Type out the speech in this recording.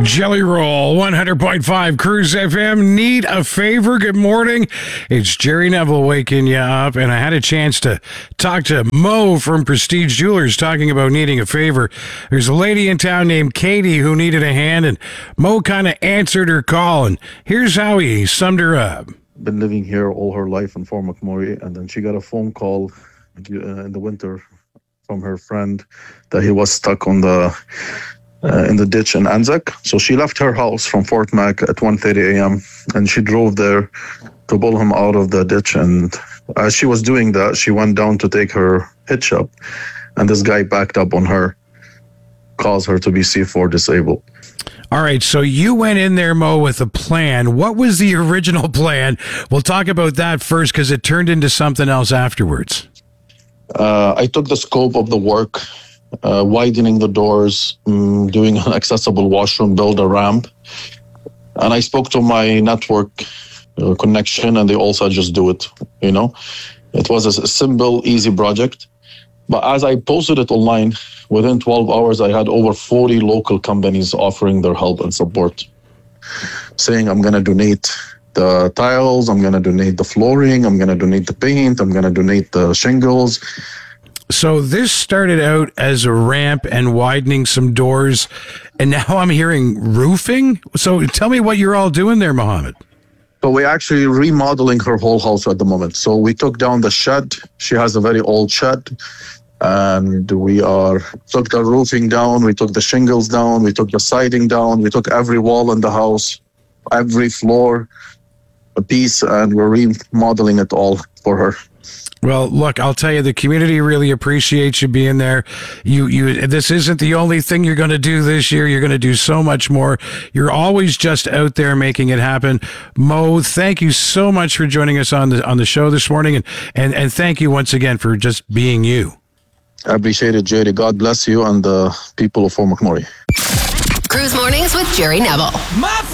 Jelly Roll, 100.5 Cruise FM. Need a favor? Good morning. It's Jerry Neville waking you up, and I had a chance to talk to Mo from Prestige Jewelers talking about needing a favor. There's a lady in town named Katie who needed a hand, and Mo kind of answered her call, and here's how he summed her up. Been living here all her life in Fort McMurray, and then she got a phone call in the winter from her friend that he was stuck on in the ditch in Anzac. So she left her house from Fort Mac at 1:30 a.m. and she drove there to pull him out of the ditch. And as she was doing that, she went down to take her hitch up, and this guy backed up on her, caused her to be C4 disabled. All right, so you went in there, Mo, with a plan. What was the original plan? We'll talk about that first because it turned into something else afterwards. I took the scope of the work, widening the doors, doing an accessible washroom, build a ramp. And I spoke to my network connection, and they all said, just do it. You know, it was a simple, easy project. But as I posted it online, within 12 hours, I had over 40 local companies offering their help and support, saying, I'm going to donate the tiles, I'm going to donate the flooring, I'm going to donate the paint, I'm going to donate the shingles. So this started out as a ramp and widening some doors, and now I'm hearing roofing. So tell me what you're all doing there, Mohammed. So we're actually remodeling her whole house at the moment. So we took down the shed. She has a very old shed. And we took the roofing down, we took the shingles down, we took the siding down, we took every wall in the house, every floor, a piece, and we're remodeling it all for her. Well, look, I'll tell you, the community really appreciates you being there. This isn't the only thing you're going to do this year. You're going to do so much more. You're always just out there making it happen. Mo, thank you so much for joining us on the show this morning, and thank you once again for just being you. I appreciate it, Jerry. God bless you and the people of Fort McMurray. Cruise Mornings with Jerry Neville.